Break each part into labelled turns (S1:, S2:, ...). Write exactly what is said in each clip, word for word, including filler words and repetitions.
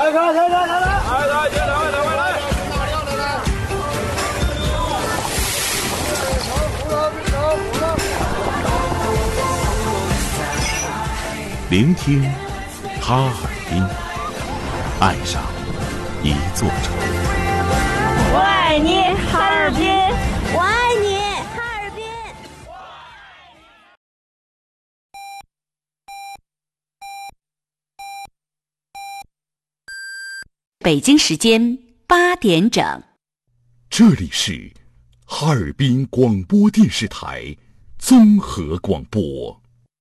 S1: 来来来来来来，来来接两位两位来。
S2: 聆听哈尔滨，爱上一座城。
S3: 我爱你，哈尔滨！我爱你，哈尔滨！
S4: 北京时间八点整，
S2: 这里是哈尔滨广播电视台综合广播。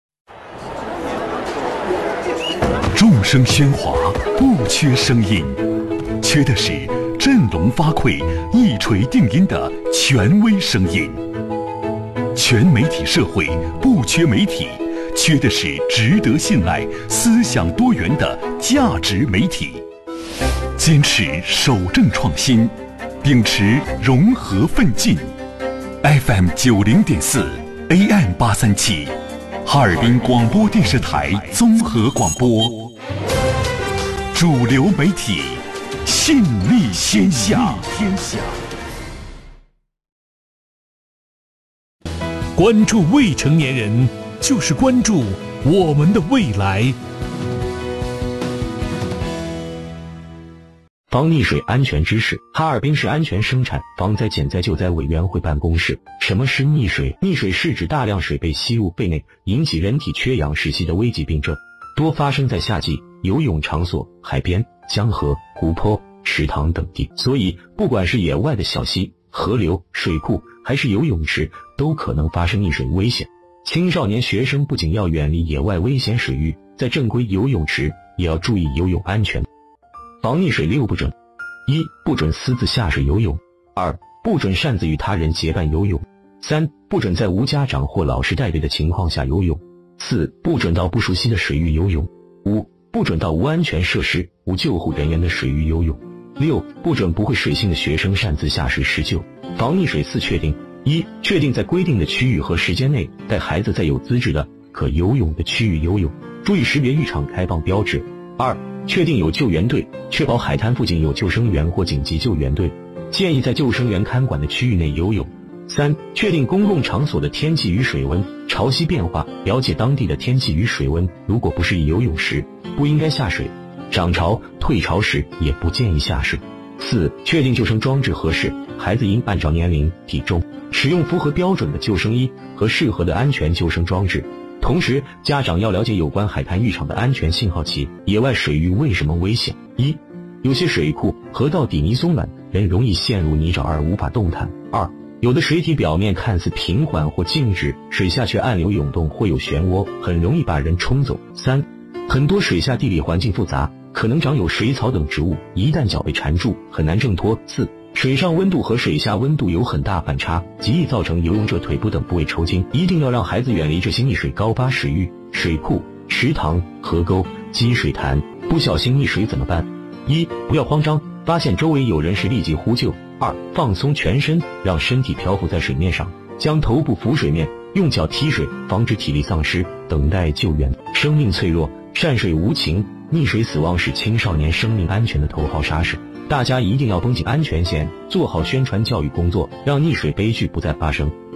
S2: 众声喧哗，不缺声音，缺的是振聋发聩、一锤定音的权威声音。全媒体社会不缺媒体，缺的是值得信赖、思想多元的价值媒体。坚持守正创新，秉持融合奋进。F M 九零点四 ，A M 八三七，哈尔滨广播电视台综合广播。主流媒体，信力天下。天下。
S5: 关注未成年人，就是关注我们的未来。
S6: 防溺水安全知识。哈尔滨市安全生产防灾减灾救灾委员会办公室。什么是溺水？溺水是指大量水被吸入肺内，引起人体缺氧窒息的危急病症，多发生在夏季游泳场所、海边、江河、湖泊、池塘等地。所以不管是野外的小溪、河流、水库，还是游泳池，都可能发生溺水危险。青少年学生不仅要远离野外危险水域，在正规游泳池也要注意游泳安全。防溺水六不准：一、不准私自下水游泳；二、不准擅自与他人结伴游泳；三、不准在无家长或老师带队的情况下游泳；四、不准到不熟悉的水域游泳；五、不准到无安全设施、无救护人员的水域游泳；六、不准不会水性的学生擅自下水施救。防溺水四确定：一、确定在规定的区域和时间内带孩子在有资质的可游泳的区域游泳，注意识别浴场开放标志；二、确定有救援队，确保海滩附近有救生员或紧急救援队，建议在救生员看管的区域内游泳；三、确定公共场所的天气与水温，潮汐变化，了解当地的天气与水温，如果不适宜游泳时，不应该下水；涨潮、退潮时也不建议下水。四、确定救生装置合适，孩子应按照年龄、体重，使用符合标准的救生衣和适合的安全救生装置。同时，家长要了解有关海滩浴场的安全信号器。野外水域为什么危险？一、有些水库、河道底泥松软，人容易陷入泥沼而无法动弹；二、有的水体表面看似平缓或静止，水下却暗流涌动或有漩涡，很容易把人冲走；三、很多水下地理环境复杂，可能长有水草等植物，一旦脚被缠住，很难挣脱；四、水上温度和水下温度有很大反差，极易造成游泳者腿部等部位抽筋。一定要让孩子远离这些溺水高发水域、水库、池塘、河沟、积水潭。不小心溺水怎么办？一、不要慌张，发现周围有人时立即呼救；二、放松全身，让身体漂浮在水面上，将头部浮水面，用脚踢水，防止体力丧失，等待救援。生命脆弱，善水无情，溺水死亡是青少年生命安全的头号杀手。大家一定要绷紧安全线，做好宣传教育工作，让溺水悲剧不再发生。